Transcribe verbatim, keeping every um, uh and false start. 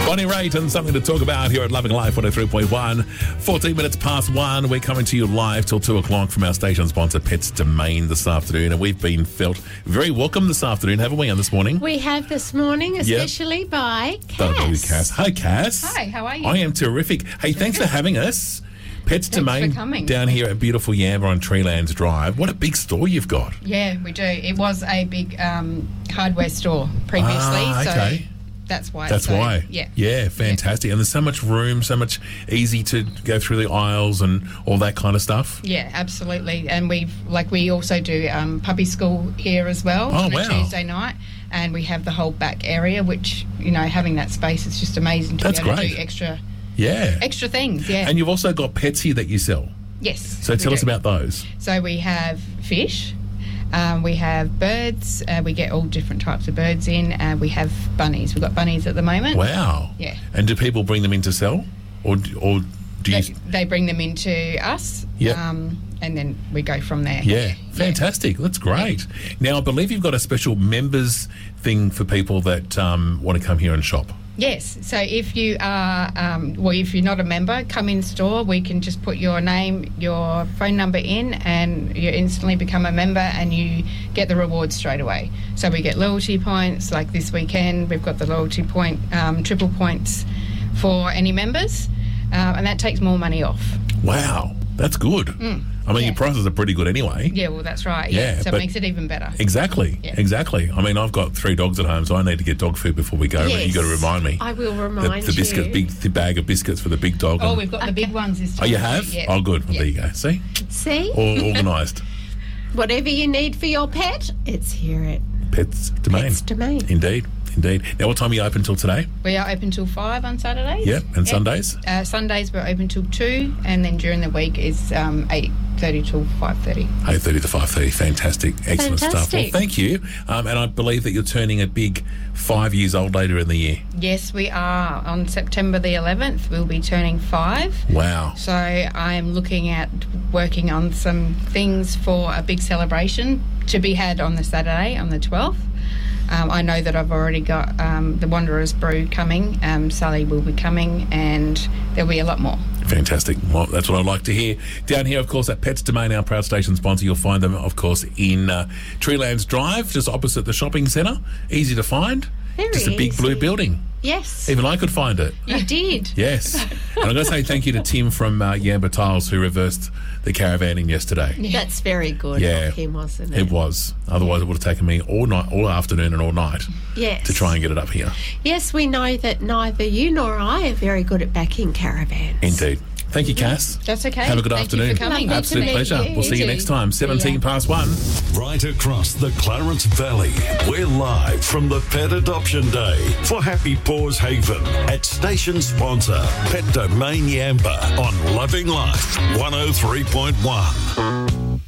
Bonnie Raitt and something to talk about here at Loving Life one oh three point one. fourteen minutes past one. We're coming to you live till two o'clock from our station sponsor, Pets Domain, this afternoon. And we've been felt very welcome this afternoon, haven't we, on this morning? We have this morning, especially yep. by Cass. Cass. Hi, Cass. Hi, how are you? I am terrific. Hey, thanks for having us. Pets Thanks Domain for coming. down here at beautiful Yamba on Treelands Drive. What a big store you've got. Yeah, we do. It was a big um, hardware store previously, Ah, okay. so that's why. That's so, why. Yeah. Yeah, fantastic. And there's so much room, so much easy to go through the aisles and all that kind of stuff. Yeah, absolutely. And we've, like, we also do um, puppy school here as well Oh, on wow. a Tuesday night. And we have the whole back area, which, you know, having that space is just amazing to That's be able great. to do extra, Yeah. extra things. Yeah. And you've also got pets here that you sell. yes. So we tell us do. about those. So we have fish. Um, we have birds. Uh, we get all different types of birds in. Uh, we have bunnies. We've got bunnies at the moment. Wow. Yeah. And do people bring them in to sell? Or, or do you... They, they bring them into us. Yep. Um, and then we go from there. Yeah, fantastic. That's great. Now, I believe you've got a special members thing for people that um, want to come here and shop. Yes. So if you are, um, well, if you're not a member, come in store. We can just put your name, your phone number in, and you instantly become a member, and you get the rewards straight away. So we get loyalty points. Like this weekend, we've got the loyalty point, um, triple points for any members, uh, and that takes more money off. Wow, that's good. Mm, I mean, yeah. your prices are pretty good anyway. Yeah, well, that's right. Yeah, Yeah, so it but- makes it even better. Exactly, Yeah. exactly. I mean, I've got three dogs at home, so I need to get dog food before we go. But Yes. you got to remind me. I will The, remind the biscuit, you. big the bag of biscuits for the big dog. Oh, and- we've got the big ones this Oh, time. you have? Yeah. Oh, good. Well, Yeah. there you go. See, See? all organised. Whatever you need for your pet, it's here at Pets Domain. Pets Domain. Indeed, indeed. Now, what time are you open till today? We are open till five on Saturdays. Yep, and Sundays? Uh, Sundays we're open till two, and then during the week is um, eight thirty till five thirty. eight thirty to five thirty. Fantastic. Excellent stuff. Well, Fantastic. thank you. Um, and I believe that you're turning a big five years old later in the year. Yes, we are. On September the eleventh, we'll be turning five. Wow. So I'm looking at working on some things for a big celebration to be had on the Saturday, on the twelfth. Um, I know that I've already got um, the Wanderers Brew coming. Um, Sally will be coming, and there'll be a lot more. Fantastic. Well, that's what I'd like to hear. Down here, of course, at Pets Domain, our proud station sponsor, you'll find them, of course, in uh, Treelands Drive, just opposite the shopping centre. Easy to find. Very just a big blue easy. building. Yes, Even I could find it. you did. Yes. And I'm going to say thank you to Tim from uh, Yamba Tiles who reversed the caravan in yesterday. That's very good Yeah. of him, wasn't it? It was. Otherwise, it would have taken me all night, all afternoon and all night Yes. to try and get it up here. Yes, we know that neither you nor I are very good at backing caravans. Indeed. Thank you, Cass. That's okay. Have a good Thank afternoon. you for coming. Lovely to Absolute meet pleasure. you. We'll see you You next too. time. See ya. seventeen past one. Right across the Clarence Valley, we're live from the Pet Adoption Day for Happy Paws Haven at station sponsor Pet Domain Yamba on Loving Life one oh three point one.